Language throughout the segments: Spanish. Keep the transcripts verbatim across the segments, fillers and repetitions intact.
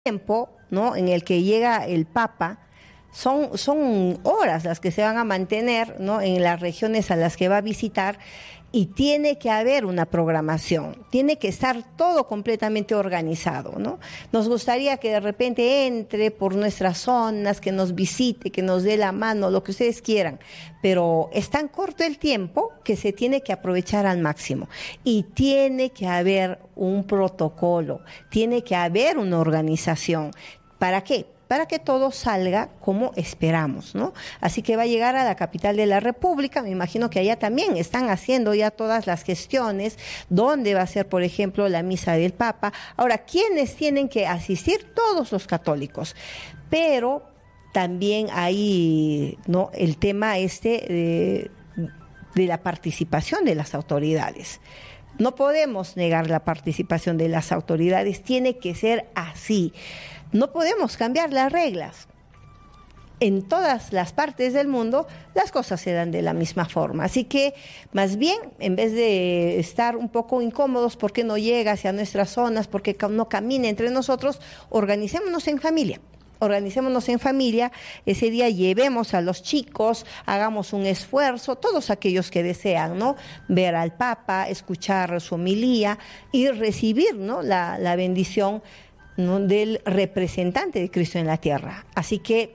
tiempo, ¿no?, en el que llega el Papa, son, son horas las que se van a mantener, ¿no?, en las regiones a las que va a visitar, y tiene que haber una programación, tiene que estar todo completamente organizado, ¿no? Nos gustaría que de repente entre por nuestras zonas, que nos visite, que nos dé la mano, lo que ustedes quieran, pero es tan corto el tiempo que se tiene que aprovechar al máximo, y tiene que haber un protocolo, tiene que haber una organización. ¿Para qué? Para que todo salga como esperamos, ¿no? Así que va a llegar a la capital de la República, me imagino que allá también están haciendo ya todas las gestiones, dónde va a ser, por ejemplo, la misa del Papa. Ahora, ¿quiénes tienen que asistir? Todos los católicos, pero también hay, ¿no?, el tema este de, de la participación de las autoridades. No podemos negar la participación de las autoridades, tiene que ser así. No podemos cambiar las reglas. En todas las partes del mundo las cosas se dan de la misma forma. Así que, más bien, en vez de estar un poco incómodos porque no llega hacia nuestras zonas, porque no camina entre nosotros, organicémonos en familia. Organicémonos en familia, ese día llevemos a los chicos, hagamos un esfuerzo, todos aquellos que desean, ¿no?, ver al Papa, escuchar su homilía y recibir, ¿no?, la, la bendición, ¿no?, del representante de Cristo en la tierra. Así que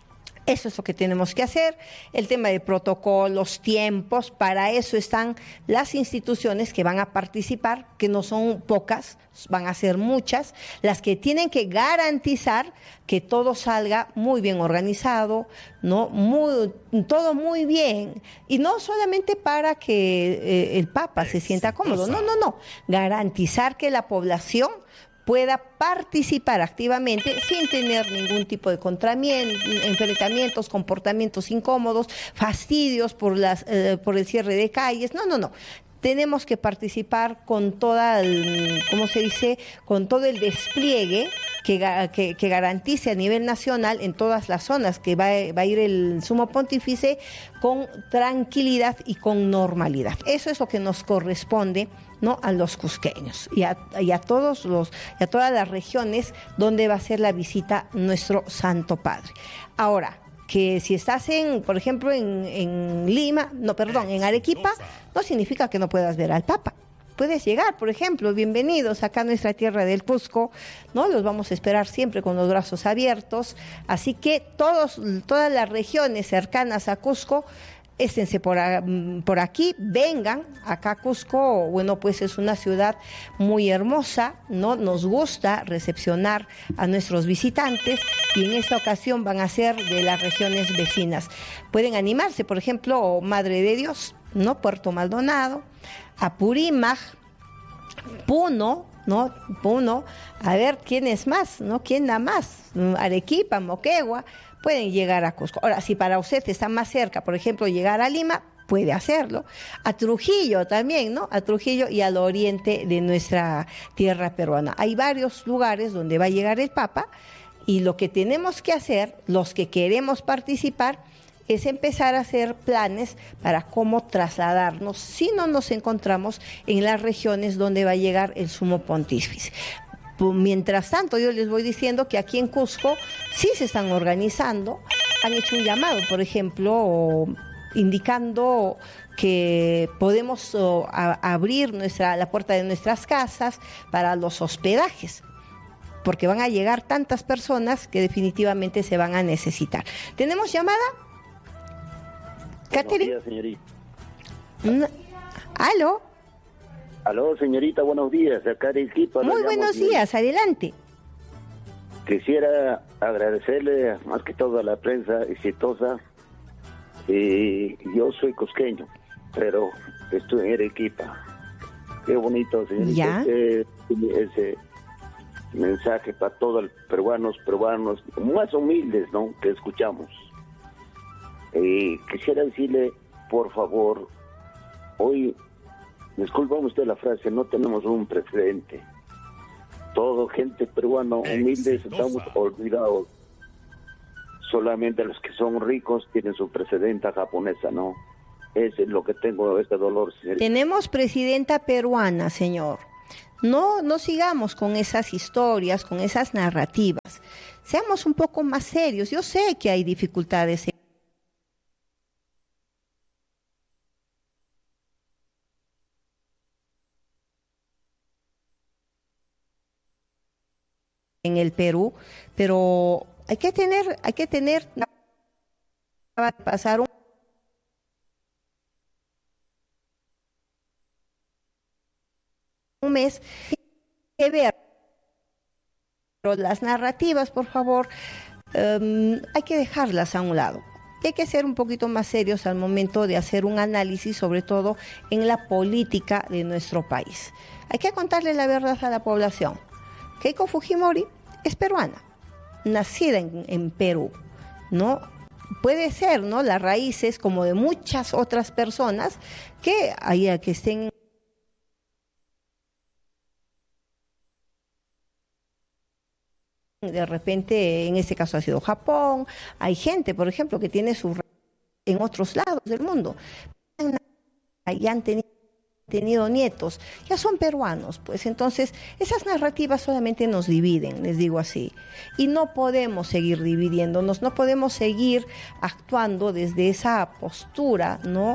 eso es lo que tenemos que hacer, el tema de protocolos, tiempos, para eso están las instituciones que van a participar, que no son pocas, van a ser muchas, las que tienen que garantizar que todo salga muy bien organizado, ¿no?, muy, todo muy bien, y no solamente para que eh, el Papa se sienta cómodo, no, no, no, garantizar que la población pueda participar activamente sin tener ningún tipo de enfrentamientos, comportamientos incómodos, fastidios por las eh, por el cierre de calles. No, no, no. Tenemos que participar con toda, el, ¿cómo se dice?, con todo el despliegue que, que, que garantice a nivel nacional en todas las zonas que va, va a ir el Sumo Pontífice, con tranquilidad y con normalidad. Eso es lo que nos corresponde, ¿no?, a los cusqueños y a, y a todos los, y a todas las regiones donde va a ser la visita nuestro Santo Padre. Ahora, que si estás en, por ejemplo, en, en Lima, no, perdón, en Arequipa, no significa que no puedas ver al Papa. Puedes llegar, por ejemplo, bienvenidos acá a nuestra tierra del Cusco, ¿no? Los vamos a esperar siempre con los brazos abiertos. Así que todos, todas las regiones cercanas a Cusco, esténse por, por aquí, vengan acá a Cusco. Bueno, pues es una ciudad muy hermosa, ¿no? Nos gusta recepcionar a nuestros visitantes, y en esta ocasión van a ser de las regiones vecinas. Pueden animarse, por ejemplo, Madre de Dios, ¿no?, Puerto Maldonado, Apurímac, Puno, ¿no?, Puno, a ver quién es más, ¿no?, quién da más, Arequipa, Moquegua, pueden llegar a Cusco. Ahora, si para usted está más cerca, por ejemplo, llegar a Lima, puede hacerlo. A Trujillo también, ¿no? A Trujillo y al oriente de nuestra tierra peruana. Hay varios lugares donde va a llegar el Papa, y lo que tenemos que hacer, los que queremos participar, es empezar a hacer planes para cómo trasladarnos si no nos encontramos en las regiones donde va a llegar el Sumo Pontífice. Mientras tanto, yo les voy diciendo que aquí en Cusco sí se están organizando, han hecho un llamado, por ejemplo, indicando que podemos oh, a, abrir nuestra, la puerta de nuestras casas para los hospedajes, porque van a llegar tantas personas que definitivamente se van a necesitar. ¿Tenemos llamada? Catherine. Buenos días, señorita. Mm, ¿Aló? Aló, señorita, buenos días. Acá de Arequipa. Muy buenos días, adelante. Quisiera agradecerle más que todo a la prensa exitosa. Y yo soy cusqueño, pero estoy en Arequipa. Qué bonito, señorita. ¿Ya? Ese, ese mensaje para todos los peruanos, peruanos más humildes, ¿no?, que escuchamos. Eh, quisiera decirle, por favor, hoy, disculpame usted la frase, no tenemos un precedente. Todo gente peruana humilde, estamos olvidados. Solamente los que son ricos tienen su presidenta japonesa, ¿no? Ese es lo que tengo, este dolor, señorita. Tenemos presidenta peruana, señor. No, no sigamos con esas historias, con esas narrativas. Seamos un poco más serios. Yo sé que hay dificultades en el Perú, pero hay que tener, hay que tener, pasar un un mes que ver. Pero las narrativas, por favor, um, hay que dejarlas a un lado. Y hay que ser un poquito más serios al momento de hacer un análisis, sobre todo en la política de nuestro país. Hay que contarle la verdad a la población. Keiko Fujimori es peruana, nacida en, en Perú, ¿no? Puede ser, ¿no? Las raíces, como de muchas otras personas que, haya, que estén de repente, en este caso ha sido Japón, hay gente, por ejemplo, que tiene sus en otros lados del mundo, y han tenido, tenido nietos, ya son peruanos, pues entonces esas narrativas solamente nos dividen, les digo así, y no podemos seguir dividiéndonos, no podemos seguir actuando desde esa postura, ¿no?,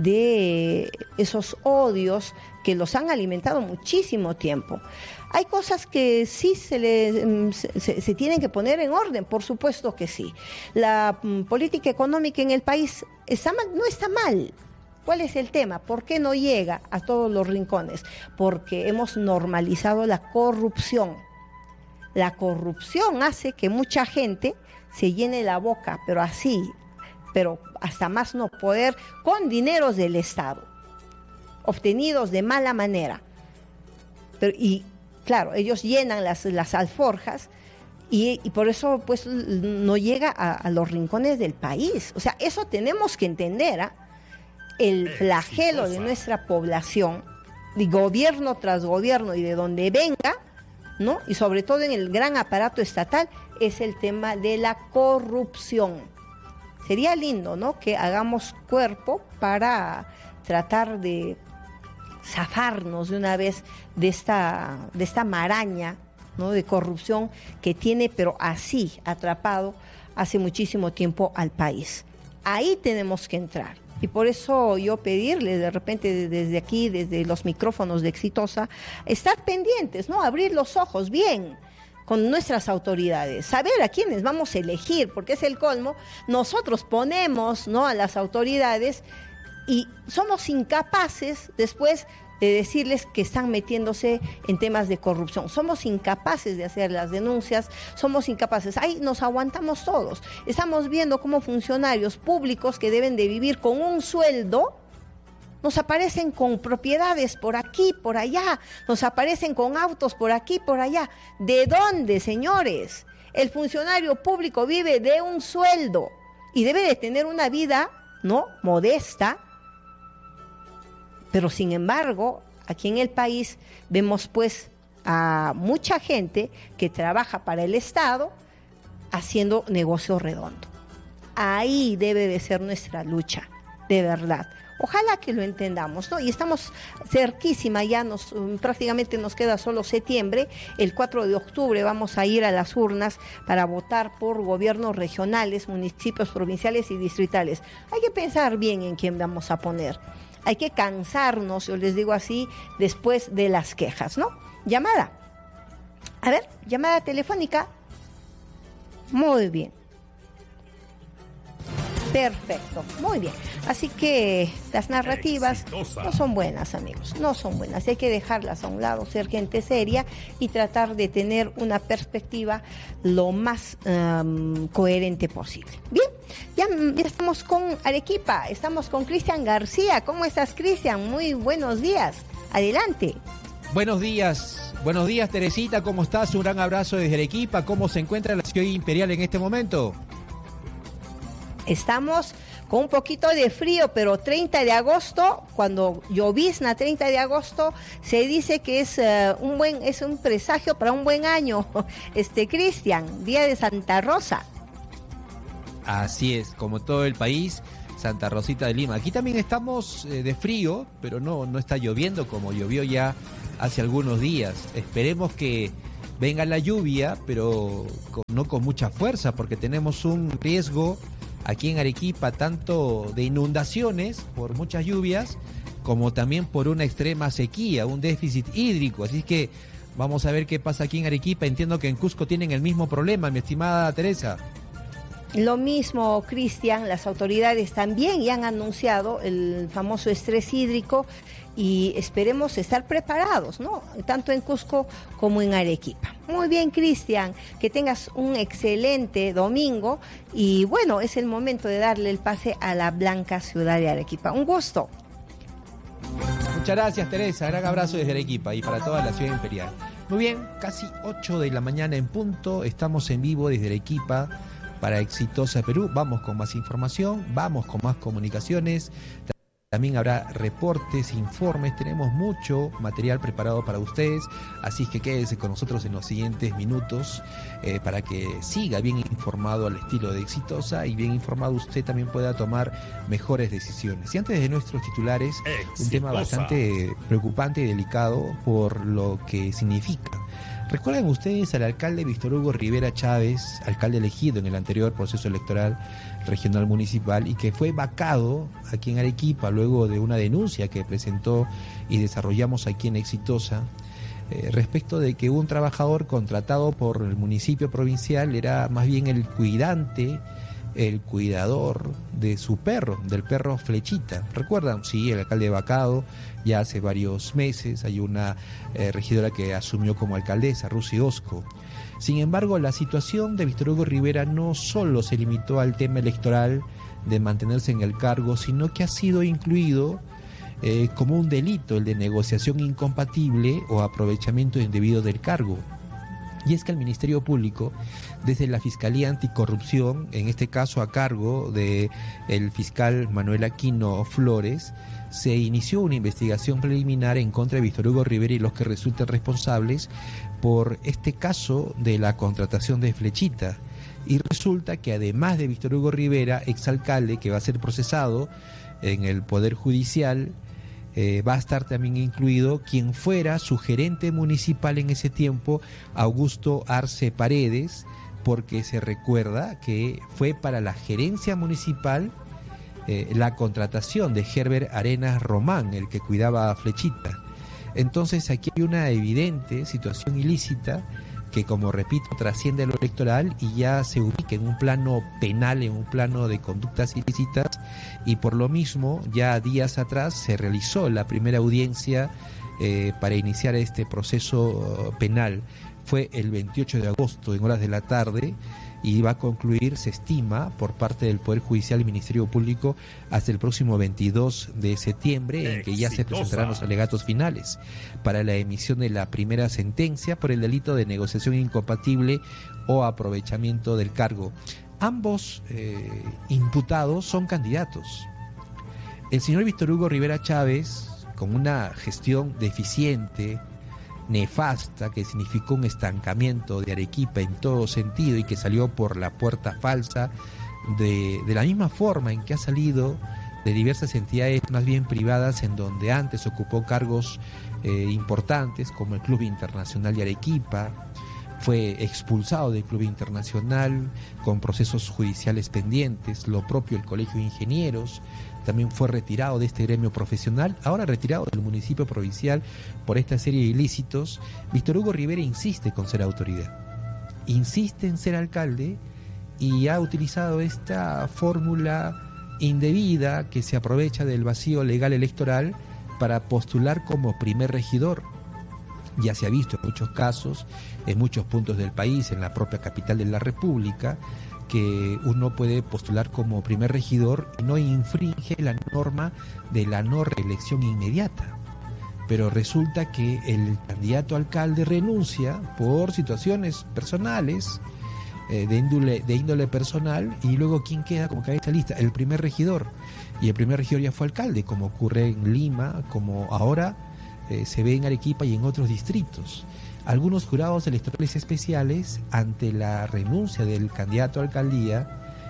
de esos odios que los han alimentado muchísimo tiempo. Hay cosas que sí se, le, se, se tienen que poner en orden, por supuesto que sí. La um, política económica en el país está mal, no está mal. ¿Cuál es el tema? ¿Por qué no llega a todos los rincones? Porque hemos normalizado la corrupción. La corrupción hace que mucha gente se llene la boca, pero así, pero hasta más no poder, con dineros del Estado, obtenidos de mala manera. Pero, y claro, ellos llenan las, las alforjas y, y por eso pues no llega a, a los rincones del país. O sea, eso tenemos que entender, ¿eh? El flagelo de nuestra población, de gobierno tras gobierno y de donde venga, ¿no? Y sobre todo en el gran aparato estatal, es el tema de la corrupción. Sería lindo, ¿no?, que hagamos cuerpo para tratar de zafarnos de una vez de esta, de esta maraña, ¿no?, de corrupción que tiene, pero así, atrapado hace muchísimo tiempo al país. Ahí tenemos que entrar. Y por eso yo pedirle de repente desde aquí, desde los micrófonos de Exitosa, estar pendientes, ¿no?, abrir los ojos bien con nuestras autoridades, saber a quiénes vamos a elegir, porque es el colmo. Nosotros ponemos, ¿no?, a las autoridades y somos incapaces después de decirles que están metiéndose en temas de corrupción. Somos incapaces de hacer las denuncias, somos incapaces. Ahí nos aguantamos todos. Estamos viendo cómo funcionarios públicos que deben de vivir con un sueldo nos aparecen con propiedades por aquí, por allá, nos aparecen con autos por aquí, por allá. ¿De dónde, señores? El funcionario público vive de un sueldo y debe de tener una vida, ¿no?, modesta. Pero sin embargo, aquí en el país vemos pues a mucha gente que trabaja para el Estado haciendo negocio redondo. Ahí debe de ser nuestra lucha, de verdad. Ojalá que lo entendamos, ¿no? Y estamos cerquísima, ya nos prácticamente nos queda solo septiembre. El cuatro de octubre vamos a ir a las urnas para votar por gobiernos regionales, municipios provinciales y distritales. Hay que pensar bien en quién vamos a poner. Hay que cansarnos, yo les digo así, después de las quejas, ¿no? Llamada. A ver, llamada telefónica. Muy bien. Perfecto, muy bien. Así que las narrativas Exitosa. No son buenas, amigos, no son buenas. Hay que dejarlas a un lado, ser gente seria y tratar de tener una perspectiva lo más um, coherente posible. Bien, ya, ya estamos con Arequipa, estamos con Cristian García. ¿Cómo estás, Cristian? Muy buenos días. Adelante. Buenos días, buenos días, Teresita. ¿Cómo estás? Un gran abrazo desde Arequipa. ¿Cómo se encuentra la ciudad imperial en este momento? Estamos con un poquito de frío, pero treinta de agosto, cuando llovizna treinta de agosto, se dice que es uh, un buen, es un presagio para un buen año. Este, Cristian, día de Santa Rosa. Así es, como todo el país, Santa Rosita de Lima. Aquí también estamos eh, de frío, pero no, no está lloviendo como llovió ya hace algunos días. Esperemos que venga la lluvia, pero con, no con mucha fuerza, porque tenemos un riesgo aquí en Arequipa tanto de inundaciones por muchas lluvias, como también por una extrema sequía, un déficit hídrico. Así que vamos a ver qué pasa aquí en Arequipa. Entiendo que en Cusco tienen el mismo problema, mi estimada Teresa. Lo mismo, Cristian, las autoridades también ya han anunciado el famoso estrés hídrico y esperemos estar preparados, ¿no? Tanto en Cusco como en Arequipa. Muy bien, Cristian, que tengas un excelente domingo y bueno, es el momento de darle el pase a la blanca ciudad de Arequipa. Un gusto. Muchas gracias, Teresa. Gran abrazo desde Arequipa y para toda la ciudad imperial. Muy bien, casi ocho de la mañana en punto. Estamos en vivo desde Arequipa para Exitosa Perú. Vamos con más información, vamos con más comunicaciones. También habrá reportes, informes, tenemos mucho material preparado para ustedes, así que quédese con nosotros en los siguientes minutos eh, para que siga bien informado al estilo de Exitosa y bien informado usted también pueda tomar mejores decisiones. Y antes de nuestros titulares, Exitosa. Un tema bastante preocupante y delicado por lo que significa. ¿Recuerdan ustedes al alcalde Víctor Hugo Rivera Chávez, alcalde elegido en el anterior proceso electoral regional municipal y que fue vacado aquí en Arequipa luego de una denuncia que presentó y desarrollamos aquí en Exitosa eh, respecto de que un trabajador contratado por el municipio provincial era más bien el cuidante, el cuidador de su perro, del perro Flechita? ¿Recuerdan? Sí, el alcalde vacado ya hace varios meses. Hay una eh, regidora que asumió como alcaldesa, Rusy Osco. Sin embargo, la situación de Víctor Hugo Rivera no solo se limitó al tema electoral de mantenerse en el cargo, sino que ha sido incluido eh, como un delito el de negociación incompatible o aprovechamiento indebido del cargo. Y es que el Ministerio Público, desde la Fiscalía Anticorrupción, en este caso a cargo del fiscal Manuel Aquino Flores, se inició una investigación preliminar en contra de Víctor Hugo Rivera y los que resulten responsables por este caso de la contratación de Flechita. Y resulta que además de Víctor Hugo Rivera, exalcalde que va a ser procesado en el Poder Judicial, eh, va a estar también incluido quien fuera su gerente municipal en ese tiempo, Augusto Arce Paredes, porque se recuerda que fue para la gerencia municipal eh, la contratación de Herbert Arenas Román, el que cuidaba a Flechita. Entonces aquí hay una evidente situación ilícita que, como repito, trasciende lo electoral y ya se ubica en un plano penal, en un plano de conductas ilícitas, y por lo mismo ya días atrás se realizó la primera audiencia eh, para iniciar este proceso penal. Fue el veintiocho de agosto en horas de la tarde y va a concluir, se estima, por parte del Poder Judicial y Ministerio Público hasta el próximo veintidós de septiembre, en que ya se presentarán los alegatos finales para la emisión de la primera sentencia por el delito de negociación incompatible o aprovechamiento del cargo. Ambos eh, imputados son candidatos. El señor Víctor Hugo Rivera Chávez, con una gestión deficiente, nefasta, que significó un estancamiento de Arequipa en todo sentido y que salió por la puerta falsa, de, de la misma forma en que ha salido de diversas entidades más bien privadas en donde antes ocupó cargos eh, importantes como el Club Internacional de Arequipa. Fue expulsado del Club Internacional con procesos judiciales pendientes, lo propio el Colegio de Ingenieros. También fue retirado de este gremio profesional, ahora retirado del municipio provincial por esta serie de ilícitos. Víctor Hugo Rivera insiste con ser autoridad, insiste en ser alcalde y ha utilizado esta fórmula indebida que se aprovecha del vacío legal electoral para postular como primer regidor. Ya se ha visto en muchos casos, en muchos puntos del país, en la propia capital de la República, que uno puede postular como primer regidor y no infringe la norma de la no reelección inmediata. Pero resulta que el candidato alcalde renuncia por situaciones personales, eh, de, índole, de índole personal, y luego ¿quién queda como cabeza de lista? El primer regidor. Y el primer regidor ya fue alcalde, como ocurre en Lima, como ahora eh, se ve en Arequipa y en otros distritos. Algunos jurados electorales especiales, ante la renuncia del candidato a alcaldía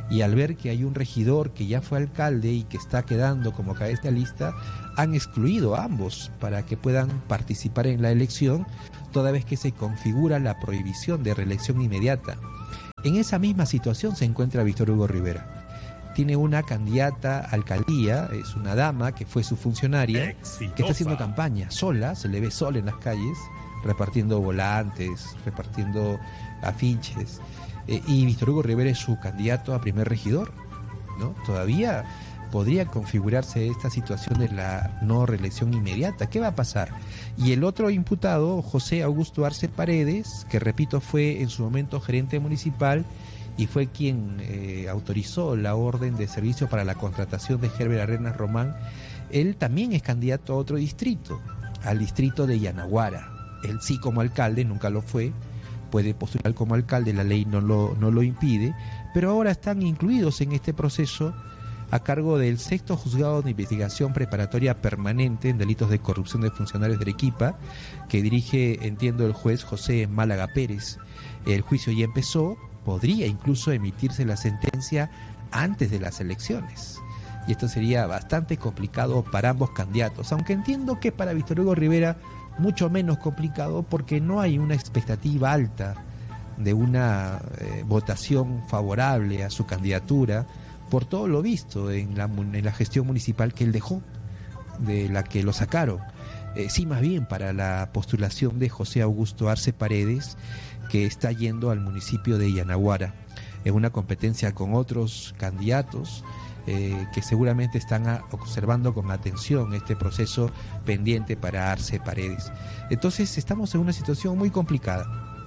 y al ver que hay un regidor que ya fue alcalde y que está quedando como cabeza de lista, han excluido a ambos para que puedan participar en la elección, toda vez que se configura la prohibición de reelección inmediata. En esa misma situación se encuentra Víctor Hugo Rivera. Tiene una candidata a alcaldía, es una dama que fue su funcionaria, Exitosa. que está haciendo campaña sola, se le ve sola en las calles, repartiendo volantes, repartiendo afiches, eh, y Víctor Hugo Rivera es su candidato a primer regidor, ¿no? Todavía podría configurarse esta situación de la no reelección inmediata. ¿Qué va a pasar? Y el otro imputado, José Augusto Arce Paredes, que repito fue en su momento gerente municipal y fue quien eh, autorizó la orden de servicio para la contratación de Herbert Arenas Román, él también es candidato a otro distrito, al distrito de Yanaguara. Él sí como alcalde, nunca lo fue, puede postular como alcalde, la ley no lo, no lo impide, pero ahora están incluidos en este proceso a cargo del sexto juzgado de investigación preparatoria permanente en delitos de corrupción de funcionarios de Arequipa, que dirige, entiendo, el juez José Málaga Pérez. El juicio ya empezó, podría incluso emitirse la sentencia antes de las elecciones. Y esto sería bastante complicado para ambos candidatos, aunque entiendo que para Víctor Hugo Rivera mucho menos complicado, porque no hay una expectativa alta de una eh, votación favorable a su candidatura, por todo lo visto en la, en la gestión municipal que él dejó, de la que lo sacaron. Eh, sí, más bien para la postulación de José Augusto Arce Paredes, que está yendo al municipio de Yanaguara, en una competencia con otros candidatos eh, que seguramente están a, observando con atención este proceso pendiente para Arce Paredes. Entonces estamos en una situación muy complicada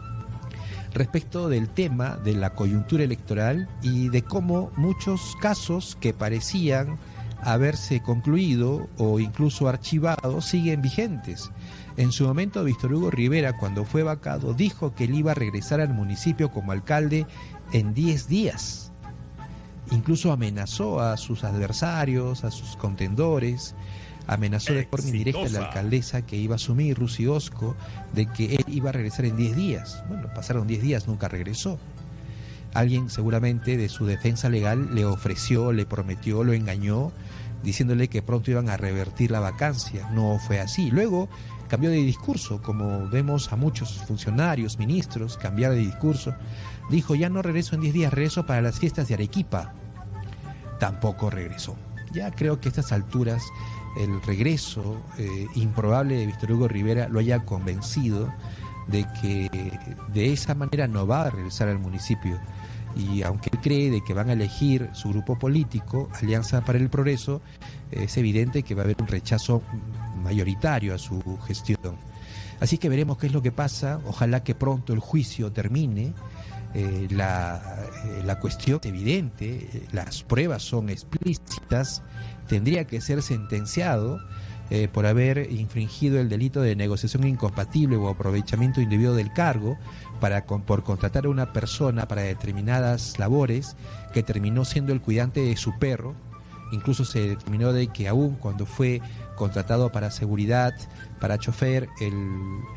respecto del tema de la coyuntura electoral y de cómo muchos casos que parecían haberse concluido o incluso archivados siguen vigentes. En su momento, Víctor Hugo Rivera, cuando fue vacado, dijo que él iba a regresar al municipio como alcalde en diez días. Incluso amenazó a sus adversarios, a sus contendores, amenazó de forma indirecta a la alcaldesa que iba a asumir, Rusi Osco, de que él iba a regresar en diez días. Bueno, pasaron diez días, nunca regresó. Alguien seguramente de su defensa legal le ofreció, le prometió, lo engañó, diciéndole que pronto iban a revertir la vacancia. No fue así. Luego cambió de discurso, como vemos a muchos funcionarios, ministros, cambiar de discurso. Dijo, ya no regreso en diez días, regreso para las fiestas de Arequipa. Tampoco regresó. Ya creo que a estas alturas el regreso eh, improbable de Víctor Hugo Rivera lo haya convencido de que de esa manera no va a regresar al municipio. Y aunque él cree de que van a elegir su grupo político, Alianza para el Progreso, es evidente que va a haber un rechazo mayoritario a su gestión. Así que veremos qué es lo que pasa. Ojalá que pronto el juicio termine. Eh, la, eh, la cuestión es evidente, eh, las pruebas son explícitas. Tendría que ser sentenciado eh, por haber infringido el delito de negociación incompatible o aprovechamiento indebido del cargo para con, por contratar a una persona para determinadas labores, que terminó siendo el cuidante de su perro. Incluso se determinó de que aún cuando fue contratado para seguridad, para chofer, el,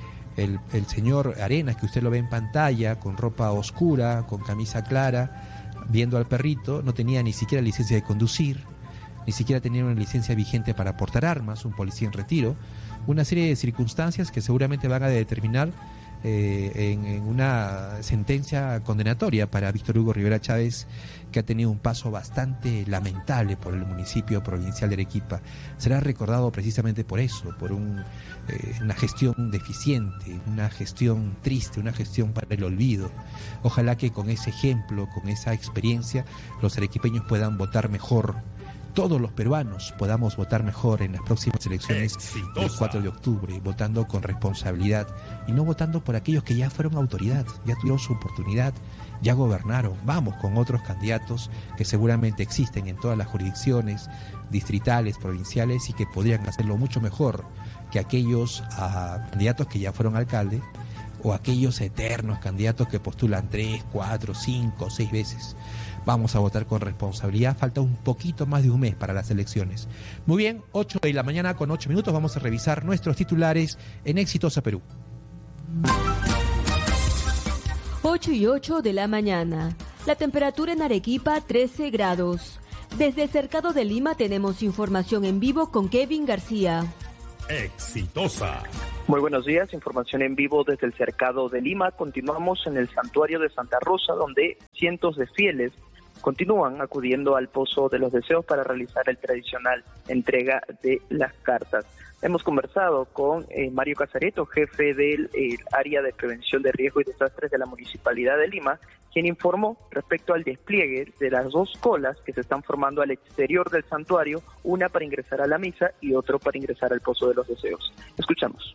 el, el señor Arenas, que usted lo ve en pantalla, con ropa oscura, con camisa clara, viendo al perrito, no tenía ni siquiera licencia de conducir, ni siquiera tenía una licencia vigente para portar armas, un policía en retiro. Una serie de circunstancias que seguramente van a determinar eh, en, en una sentencia condenatoria para Víctor Hugo Rivera Chávez, que ha tenido un paso bastante lamentable por el municipio provincial de Arequipa. Será recordado precisamente por eso, por un, eh, una gestión deficiente, una gestión triste, una gestión para el olvido. Ojalá que con ese ejemplo, con esa experiencia, los arequipeños puedan votar mejor. Todos los peruanos podamos votar mejor en las próximas elecciones Exitosa. Del cuatro de octubre, votando con responsabilidad y no votando por aquellos que ya fueron autoridad, ya tuvieron su oportunidad, ya gobernaron. Vamos con otros candidatos que seguramente existen en todas las jurisdicciones distritales, provinciales, y que podrían hacerlo mucho mejor que aquellos uh, candidatos que ya fueron alcalde o aquellos eternos candidatos que postulan tres, cuatro, cinco, seis veces. Vamos a votar con responsabilidad. Falta un poquito más de un mes para las elecciones. Muy bien, ocho de la mañana con ocho minutos. Vamos a revisar nuestros titulares en Exitosa Perú. ocho y ocho de la mañana. La temperatura en Arequipa, trece grados. Desde el Cercado de Lima tenemos información en vivo con Kevin García. Exitosa. Muy buenos días, información en vivo desde el Cercado de Lima. Continuamos en el Santuario de Santa Rosa, donde cientos de fieles continúan acudiendo al Pozo de los Deseos para realizar el tradicional entrega de las cartas. Hemos conversado con eh, Mario Casareto, jefe del eh, área de prevención de riesgo y desastres de la Municipalidad de Lima, quien informó respecto al despliegue de las dos colas que se están formando al exterior del santuario, una para ingresar a la misa y otro para ingresar al Pozo de los Deseos. Escuchamos.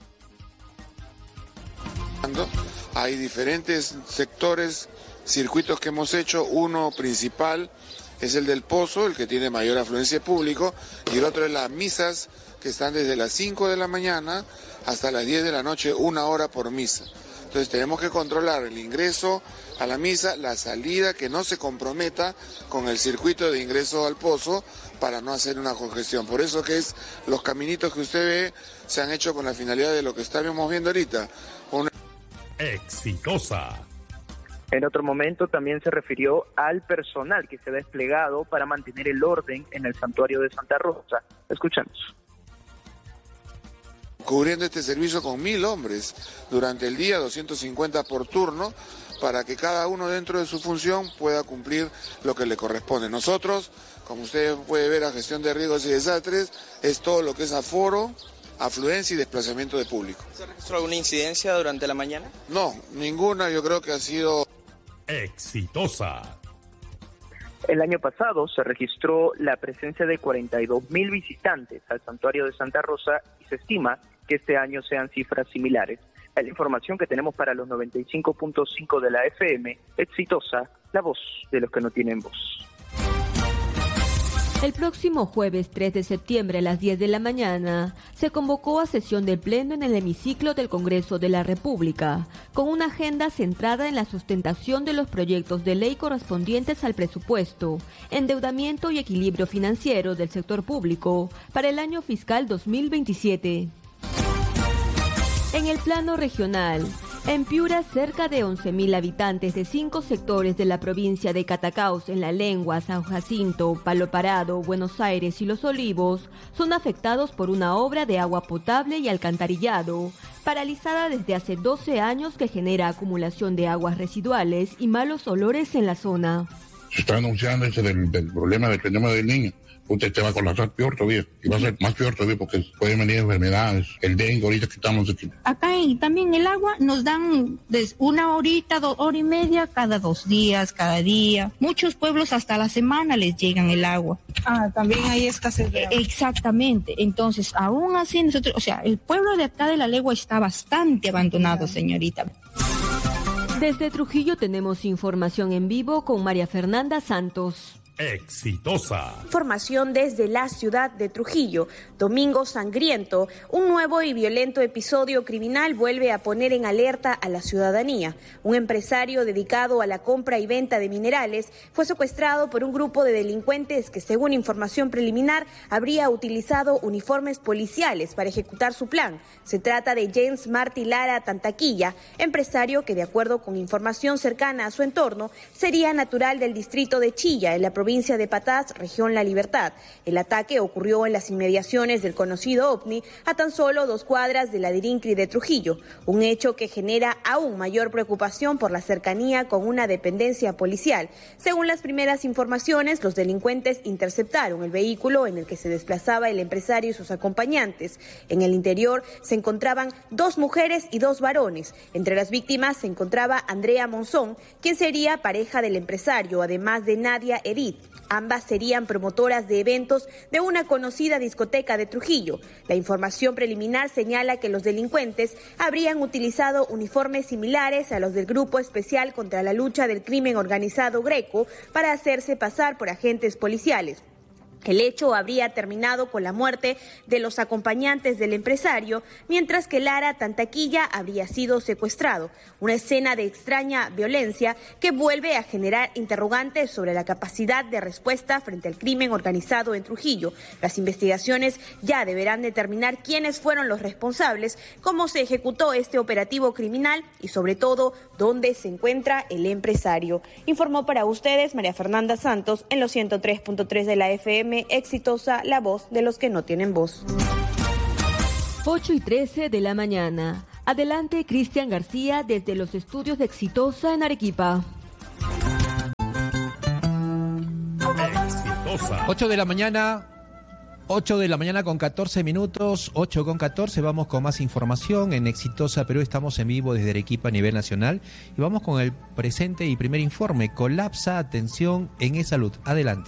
Hay diferentes sectores, circuitos que hemos hecho. Uno principal es el del Pozo, el que tiene mayor afluencia de público, y el otro es las misas, que están desde las cinco de la mañana hasta las diez de la noche, una hora por misa. Entonces tenemos que controlar el ingreso a la misa, la salida, que no se comprometa con el circuito de ingreso al Pozo para no hacer una congestión. Por eso que es los caminitos que usted ve se han hecho con la finalidad de lo que estamos viendo ahorita. Una... Exitosa. En otro momento también se refirió al personal que se ha desplegado para mantener el orden en el Santuario de Santa Rosa. Escuchamos. Cubriendo este servicio con mil hombres durante el día, doscientos cincuenta por turno, para que cada uno dentro de su función pueda cumplir lo que le corresponde. Nosotros, como usted puede ver, a gestión de riesgos y desastres, es todo lo que es aforo, afluencia y desplazamiento de público. ¿Se registró alguna incidencia durante la mañana? No, ninguna. Yo creo que ha sido exitosa. El año pasado se registró la presencia de cuarenta y dos mil visitantes al Santuario de Santa Rosa y se estima que este año sean cifras similares. Es la información que tenemos para los noventa y cinco punto cinco de la F M. Exitosa, la voz de los que no tienen voz. El próximo jueves tres de septiembre a las diez de la mañana se convocó a sesión del Pleno en el hemiciclo del Congreso de la República, con una agenda centrada en la sustentación de los proyectos de ley correspondientes al presupuesto, endeudamiento y equilibrio financiero del sector público para el año fiscal dos mil veintisiete. En el plano regional, en Piura, cerca de once mil habitantes de cinco sectores de la provincia de Catacaos, en La Lengua, San Jacinto, Palo Parado, Buenos Aires y Los Olivos, son afectados por una obra de agua potable y alcantarillado, paralizada desde hace doce años, que genera acumulación de aguas residuales y malos olores en la zona. Se está anunciando ese del, del problema del problema del niño. Usted te va a colapsar peor todavía, y va a ser más peor todavía porque pueden venir enfermedades, el dengue ahorita que estamos aquí. Acá y también el agua nos dan una horita, dos hora y media, cada dos días, cada día. Muchos pueblos hasta la semana les llegan el agua. Ah, también hay escasez de agua. Exactamente, entonces aún así nosotros, o sea, el pueblo de acá de La Legua está bastante abandonado, señorita. Desde Trujillo tenemos información en vivo con María Fernanda Santos. Exitosa. Información desde la ciudad de Trujillo. Domingo sangriento. Un nuevo y violento episodio criminal vuelve a poner en alerta a la ciudadanía. Un empresario dedicado a la compra y venta de minerales fue secuestrado por un grupo de delincuentes que, según información preliminar, habría utilizado uniformes policiales para ejecutar su plan. Se trata de James Martí Lara Tantaquilla, empresario que, de acuerdo con información cercana a su entorno, sería natural del distrito de Chilla, en la provincia provincia de Patás, región La Libertad. El ataque ocurrió en las inmediaciones del conocido OVNI, a tan solo dos cuadras de la Dirincri de Trujillo, un hecho que genera aún mayor preocupación por la cercanía con una dependencia policial. Según las primeras informaciones, los delincuentes interceptaron el vehículo en el que se desplazaba el empresario y sus acompañantes. En el interior se encontraban dos mujeres y dos varones. Entre las víctimas se encontraba Andrea Monzón, quien sería pareja del empresario, además de Nadia Edith. Ambas serían promotoras de eventos de una conocida discoteca de Trujillo. La información preliminar señala que los delincuentes habrían utilizado uniformes similares a los del Grupo Especial contra la Lucha del Crimen Organizado Greco para hacerse pasar por agentes policiales. El hecho habría terminado con la muerte de los acompañantes del empresario, mientras que Lara Tantaquilla habría sido secuestrado. Una escena de extraña violencia que vuelve a generar interrogantes sobre la capacidad de respuesta frente al crimen organizado en Trujillo. Las investigaciones ya deberán determinar quiénes fueron los responsables, cómo se ejecutó este operativo criminal y, sobre todo, dónde se encuentra el empresario. Informó para ustedes María Fernanda Santos en los ciento tres punto tres de la F M. Exitosa, la voz de los que no tienen voz. ocho y trece de la mañana. Adelante, Cristian García, desde los estudios de Exitosa en Arequipa. Exitosa. ocho de la mañana, ocho de la mañana con catorce minutos, ocho con catorce, vamos con más información. En Exitosa Perú estamos en vivo desde Arequipa a nivel nacional y vamos con el presente y primer informe. Colapsa atención en eSalud. Adelante.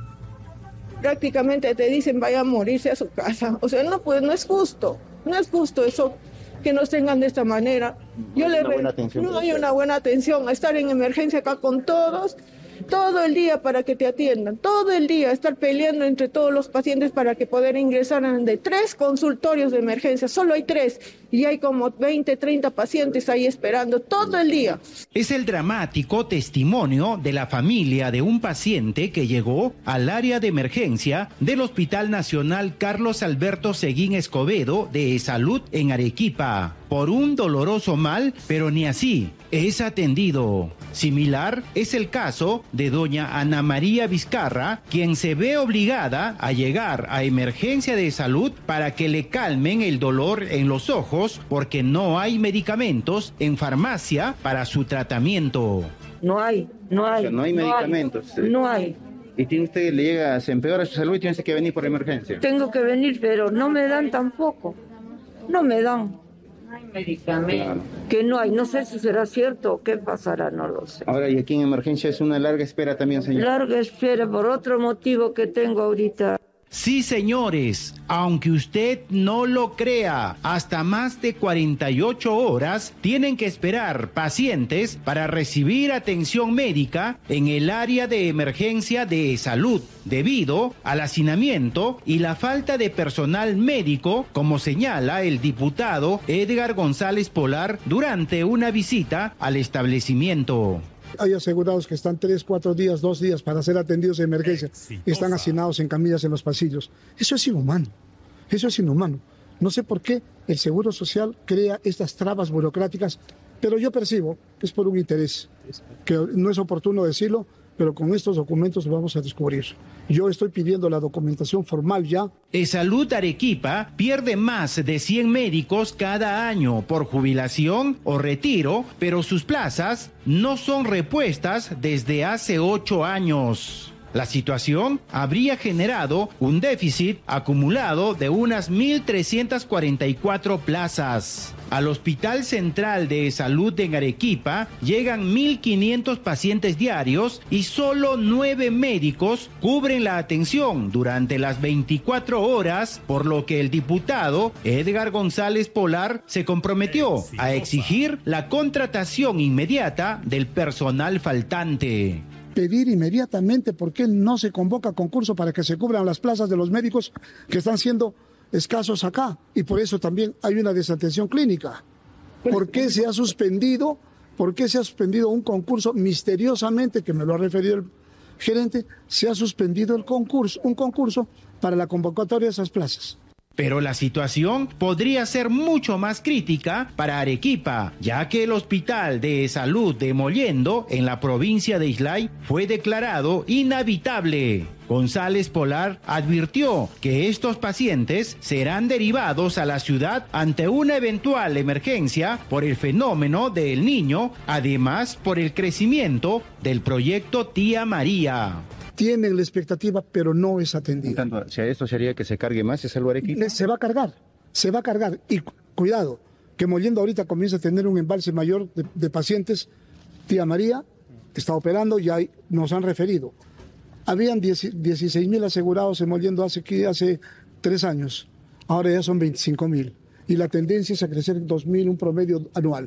Prácticamente te dicen vaya a morirse a su casa. O sea, no, pues no es justo, no es justo eso, que nos tengan de esta manera. Yo le re... No hay una buena atención, a estar en emergencia acá con todos, todo el día para que te atiendan, todo el día estar peleando entre todos los pacientes para que poder ingresar de tres consultorios de emergencia, solo hay tres y hay como veinte, treinta pacientes ahí esperando todo el día. Es el dramático testimonio de la familia de un paciente que llegó al área de emergencia del Hospital Nacional Carlos Alberto Seguín Escobedo de eSalud en Arequipa por un doloroso mal, pero ni así es atendido. Similar es el caso de doña Ana María Vizcarra, quien se ve obligada a llegar a emergencia de salud para que le calmen el dolor en los ojos porque no hay medicamentos en farmacia para su tratamiento. No hay, no hay. O sea, no hay no medicamentos. Hay, no hay. Y tiene usted, le llega, se empeora su salud y tiene que venir por emergencia. Tengo que venir, pero no me dan tampoco. No me dan. No hay medicamentos. Claro. Que no hay, no sé si será cierto o qué pasará, no lo sé. Ahora, y aquí en emergencia es una larga espera también, señor. Larga espera por otro motivo que tengo ahorita. Sí, señores, aunque usted no lo crea, hasta más de cuarenta y ocho horas tienen que esperar pacientes para recibir atención médica en el área de emergencia de salud, debido al hacinamiento y la falta de personal médico, como señala el diputado Edgar González Polar durante una visita al establecimiento. Hay asegurados que están tres, cuatro días, dos días para ser atendidos en emergencia y están hacinados en camillas en los pasillos. Eso es inhumano, eso es inhumano. No sé por qué el Seguro Social crea estas trabas burocráticas, pero yo percibo que es por un interés, que no es oportuno decirlo, pero con estos documentos lo vamos a descubrir. Yo estoy pidiendo la documentación formal ya. eSalud Arequipa pierde más de cien médicos cada año por jubilación o retiro, pero sus plazas no son repuestas desde hace ocho años. La situación habría generado un déficit acumulado de unas mil trescientas cuarenta y cuatro plazas. Al Hospital Central de Salud en Arequipa llegan mil quinientos pacientes diarios y solo nueve médicos cubren la atención durante las veinticuatro horas, por lo que el diputado Edgar González Polar se comprometió a exigir la contratación inmediata del personal faltante. Pedir inmediatamente por qué no se convoca concurso para que se cubran las plazas de los médicos que están siendo escasos acá, y por eso también hay una desatención clínica. ¿Por qué se ha suspendido? ¿Por qué se ha suspendido un concurso misteriosamente, que me lo ha referido el gerente, se ha suspendido el concurso, un concurso para la convocatoria de esas plazas? Pero la situación podría ser mucho más crítica para Arequipa, ya que el Hospital de Salud de Mollendo, en la provincia de Islay, fue declarado inhabitable. González Polar advirtió que estos pacientes serán derivados a la ciudad ante una eventual emergencia por el fenómeno del Niño, además por el crecimiento del proyecto Tía María. Tienen la expectativa, pero no es atendida. O sea, ¿esto sería que se cargue más ese lugar aquí? Se va a cargar, se va a cargar. Y cuidado, que Mollendo ahorita comienza a tener un embalse mayor de, de pacientes. Tía María está operando y hay, nos han referido. Habían dieciséis mil asegurados en Mollendo hace, hace tres años. Ahora ya son veinticinco mil. Y la tendencia es a crecer dos mil, un promedio anual.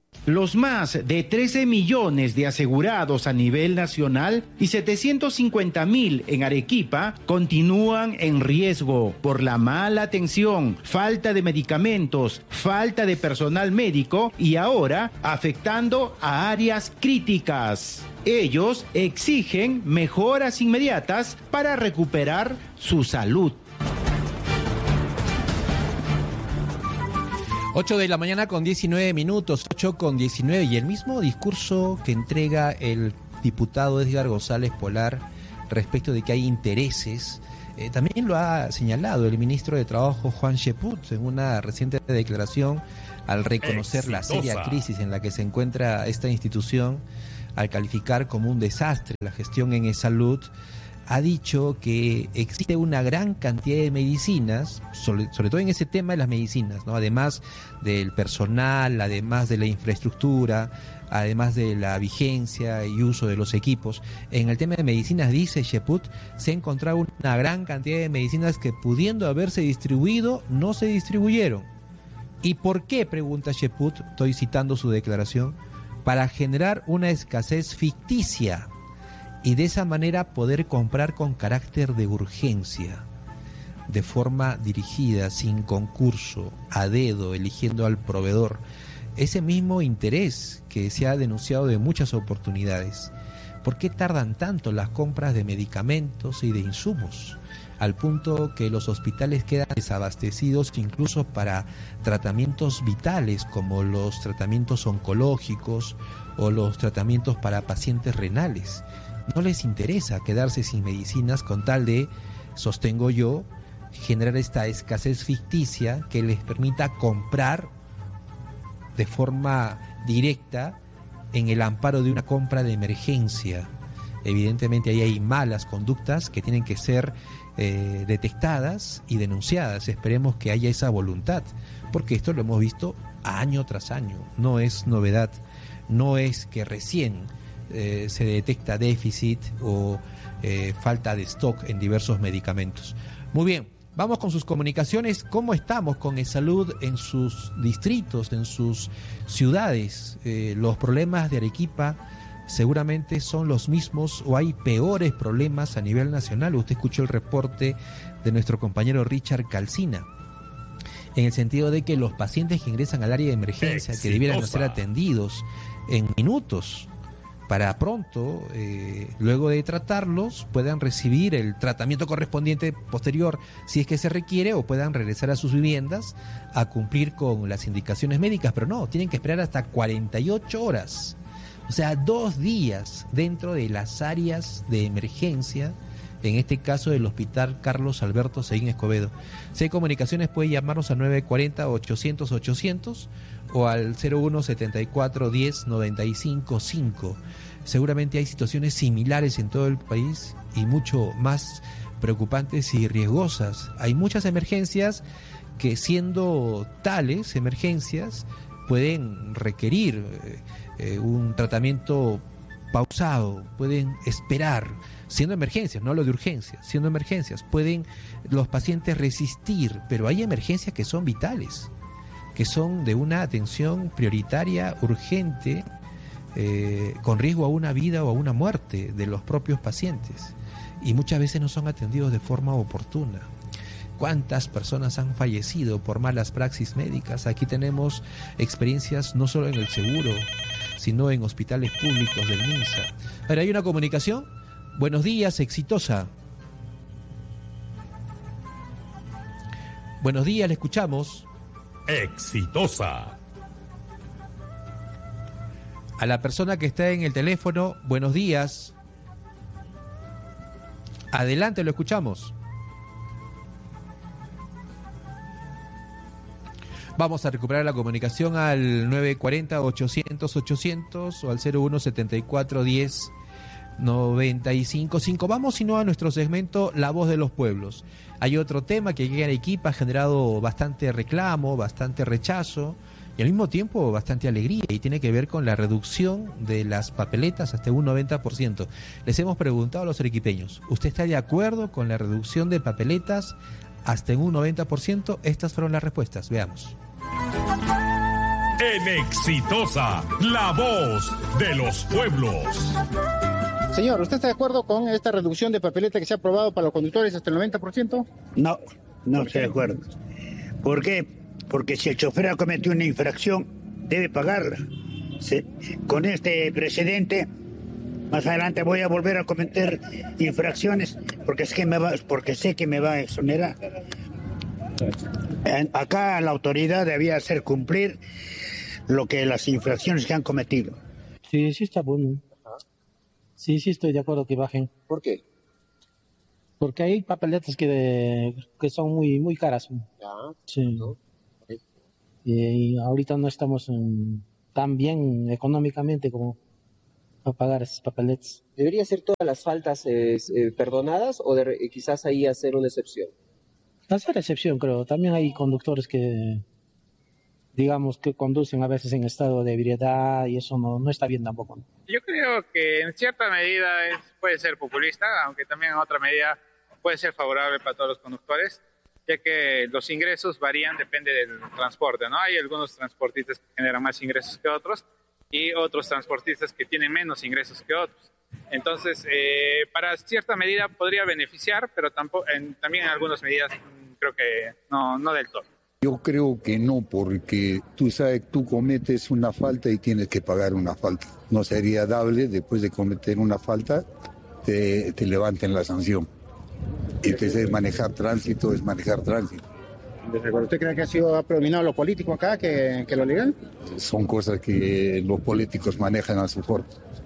Los más de trece millones de asegurados a nivel nacional y setecientos cincuenta mil en Arequipa continúan en riesgo por la mala atención, falta de medicamentos, falta de personal médico y ahora afectando a áreas críticas. Ellos exigen mejoras inmediatas para recuperar su salud. ocho de la mañana con diecinueve minutos, ocho con diecinueve, y el mismo discurso que entrega el diputado Edgar González Polar respecto de que hay intereses, eh, también lo ha señalado el ministro de Trabajo Juan Cheput en una reciente declaración al reconocer Exitosa. la seria crisis en la que se encuentra esta institución, al calificar como un desastre la gestión en e-salud. Ha dicho que existe una gran cantidad de medicinas, sobre, sobre todo en ese tema de las medicinas, ¿no? Además del personal, además de la infraestructura, además de la vigencia y uso de los equipos. En el tema de medicinas, dice Cheput, se ha encontrado una gran cantidad de medicinas que, pudiendo haberse distribuido, no se distribuyeron. ¿Y por qué?, pregunta Cheput, estoy citando su declaración, para generar una escasez ficticia y de esa manera poder comprar con carácter de urgencia, de forma dirigida, sin concurso, a dedo, eligiendo al proveedor. Ese mismo interés que se ha denunciado de muchas oportunidades. ¿Por qué tardan tanto las compras de medicamentos y de insumos? Al punto que los hospitales quedan desabastecidos incluso para tratamientos vitales como los tratamientos oncológicos o los tratamientos para pacientes renales. No les interesa quedarse sin medicinas con tal de, sostengo yo, generar esta escasez ficticia que les permita comprar de forma directa en el amparo de una compra de emergencia. Evidentemente ahí hay malas conductas que tienen que ser eh, detectadas y denunciadas. Esperemos que haya esa voluntad, porque esto lo hemos visto año tras año. No es novedad, no es que recién Eh, se detecta déficit o eh, falta de stock en diversos medicamentos. Muy bien, vamos con sus comunicaciones. ¿Cómo estamos con e-salud en sus distritos, en sus ciudades? Eh, los problemas de Arequipa seguramente son los mismos o hay peores problemas a nivel nacional. Usted escuchó el reporte de nuestro compañero Richard Calcina, en el sentido de que los pacientes que ingresan al área de emergencia, Exitosa. que debieran ser atendidos en minutos, para pronto, eh, luego de tratarlos, puedan recibir el tratamiento correspondiente posterior, si es que se requiere, o puedan regresar a sus viviendas a cumplir con las indicaciones médicas, pero no, tienen que esperar hasta cuarenta y ocho horas, o sea, dos días dentro de las áreas de emergencia, en este caso del Hospital Carlos Alberto Seguín Escobedo. Si hay comunicaciones, puede llamarnos al nueve cuatro cero, ochocientos, ochocientos o al cero uno setenta y cuatro, diez, noventa y cinco, cinco. Seguramente hay situaciones similares en todo el país y mucho más preocupantes y riesgosas. Hay muchas emergencias que, siendo tales emergencias, pueden requerir eh, un tratamiento pausado, pueden esperar, siendo emergencias, no lo de urgencias, siendo emergencias, pueden los pacientes resistir, pero hay emergencias que son vitales, que son de una atención prioritaria, urgente, eh, con riesgo a una vida o a una muerte de los propios pacientes, y muchas veces no son atendidos de forma oportuna. ¿Cuántas personas han fallecido por malas praxis médicas? Aquí tenemos experiencias no solo en el seguro, sino en hospitales públicos del MINSA. Ahora, ¿hay una comunicación? Buenos días, Exitosa. Buenos días, le escuchamos. Exitosa. A la persona que está en el teléfono, buenos días. Adelante, lo escuchamos. Vamos a recuperar la comunicación al nueve cuatro cero, ochocientos, ochocientos o al cero uno setenta y cuatro, diez, noventa y cinco, cinco. Vamos sino a nuestro segmento La Voz de los Pueblos. Hay otro tema que aquí en Arequipa ha generado bastante reclamo, bastante rechazo y al mismo tiempo bastante alegría, y tiene que ver con la reducción de las papeletas hasta un noventa por ciento. Les hemos preguntado a los arequipeños, ¿usted está de acuerdo con la reducción de papeletas hasta en un noventa por ciento? Estas fueron las respuestas, veamos. en Exitosa, la voz de los pueblos. Señor, ¿usted está de acuerdo con esta reducción de papeleta que se ha aprobado para los conductores hasta el noventa por ciento? No, no estoy de acuerdo. ¿Por qué? Porque si el chofer ha cometido una infracción, debe pagarla. ¿Sí? Con este precedente, más adelante voy a volver a cometer infracciones porque sé que me va, porque sé que me va a exonerar. Acá la autoridad debía hacer cumplir lo que las infracciones que han cometido. Sí, sí está bueno. Sí, sí estoy de acuerdo que bajen. ¿Por qué? Porque hay papeletas que, de, que son muy muy caras. Ya. Sí. ¿No? Okay. Y, y ahorita no estamos en, tan bien económicamente como para pagar esas papeletas. ¿Debería ser todas las faltas eh, eh, perdonadas o de, eh, quizás ahí hacer una excepción? Hacer excepción, creo. También hay conductores que, digamos, que conducen a veces en estado de ebriedad y eso no, no está bien tampoco. Yo creo que en cierta medida es, puede ser populista, aunque también en otra medida puede ser favorable para todos los conductores, ya que los ingresos varían, depende del transporte, ¿no? Hay algunos transportistas que generan más ingresos que otros y otros transportistas que tienen menos ingresos que otros. Entonces, eh, para cierta medida podría beneficiar, pero tampoco, en, también en algunas medidas creo que no, no del todo. Yo creo que no, porque tú sabes, tú cometes una falta y tienes que pagar una falta. No sería dable, después de cometer una falta, te, te levanten la sanción. Y entonces manejar tránsito es manejar tránsito. ¿Usted cree que ha sido predominado lo político acá que, que lo legal? Son cosas que los políticos manejan a su forma.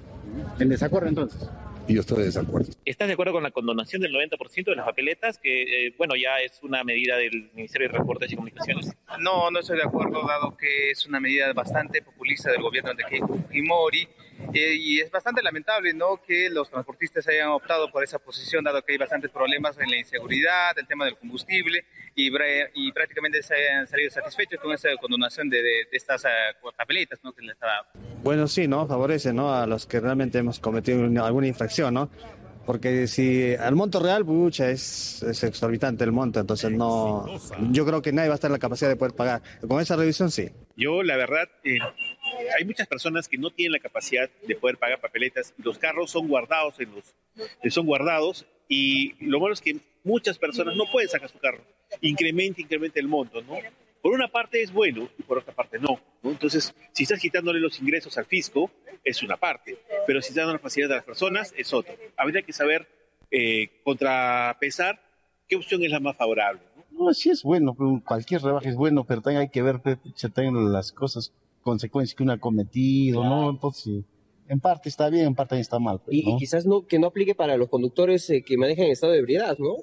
¿En desacuerdo entonces? Yo estoy de desacuerdo. ¿Estás de acuerdo con la condonación del noventa por ciento de las papeletas? Que, eh, bueno, ya es una medida del Ministerio de Transportes y Comunicaciones. No, no estoy de acuerdo, dado que es una medida bastante populista del gobierno de Keiko Fujimori. Eh, y es bastante lamentable, ¿no?, que los transportistas hayan optado por esa posición, dado que hay bastantes problemas en la inseguridad, el tema del combustible, y, y prácticamente se hayan salido satisfechos con esa condonación de, de, de estas uh, papeletas, ¿no?, que les ha dado. Bueno, sí, ¿no? Favorece, ¿no?, a los que realmente hemos cometido una, alguna infracción, ¿no? Porque si al monto real, pucha, es, es exorbitante el monto, entonces no, yo creo que nadie va a estar en la capacidad de poder pagar. Con esa revisión, sí. Yo, la verdad, eh, hay muchas personas que no tienen la capacidad de poder pagar papeletas. Los carros son guardados, en los, son guardados y lo bueno es que muchas personas no pueden sacar su carro. Incrementa, incrementa el monto, ¿no? Por una parte es bueno y por otra parte no, ¿no? Entonces, si estás quitándole los ingresos al fisco, es una parte, pero si estás dando la facilidad de las personas, es otra. Habría que saber eh, contrapesar qué opción es la más favorable, ¿no? No, sí es bueno, cualquier rebaja es bueno, pero también hay que ver también las cosas, consecuencias que uno ha cometido, ¿no? Entonces, en parte está bien, en parte está mal. Pues, y, ¿no? y quizás no, que no aplique para los conductores eh, que manejan en estado de ebriedad, ¿no?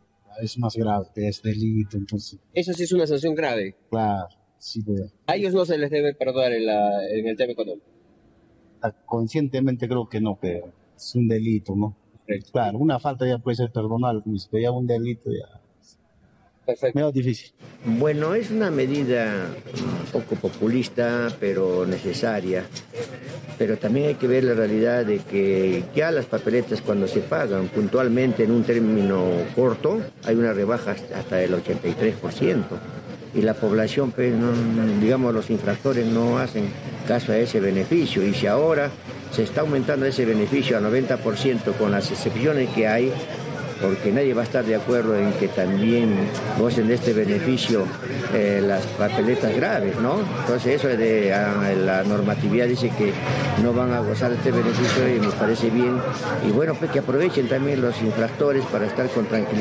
Es más grave, es delito, entonces. Eso sí es una sanción grave. Claro, sí. Pues. A ellos no se les debe perdonar en, la, en el tema económico. Conscientemente creo que no, pero es un delito, ¿no? Perfecto. Claro, una falta ya puede ser perdonable, pero ya un delito ya. Perfecto. Medio difícil. Bueno, es una medida un poco populista, pero necesaria. Pero también hay que ver la realidad de que ya las papeletas cuando se pagan puntualmente en un término corto, hay una rebaja hasta del ochenta y tres por ciento. Y la población, pues, no, digamos, los infractores no hacen caso a ese beneficio. Y si ahora se está aumentando ese beneficio a noventa por ciento con las excepciones que hay, porque nadie va a estar de acuerdo en que también gocen de este beneficio eh, las papeletas graves, ¿no? Entonces eso es de a, la normatividad dice que no van a gozar de este beneficio y me parece bien. Y bueno, pues que aprovechen también los infractores para estar con tranquilidad.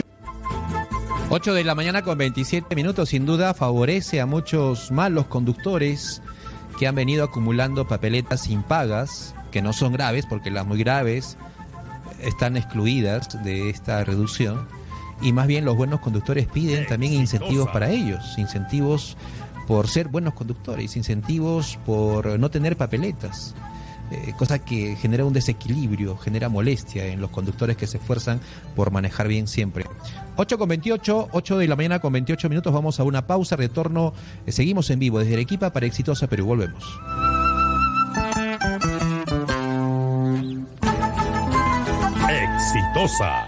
ocho de la mañana con veintisiete minutos, sin duda favorece a muchos malos conductores que han venido acumulando papeletas impagas, que no son graves, porque las muy graves están excluidas de esta reducción, y más bien los buenos conductores piden también incentivos para ellos, incentivos por ser buenos conductores, incentivos por no tener papeletas, eh, cosa que genera un desequilibrio, genera molestia en los conductores que se esfuerzan por manejar bien siempre. ocho con veintiocho, ocho de la mañana con veintiocho minutos, vamos a una pausa, retorno, eh, seguimos en vivo desde Arequipa para Exitosa Perú, volvemos. Exitosa,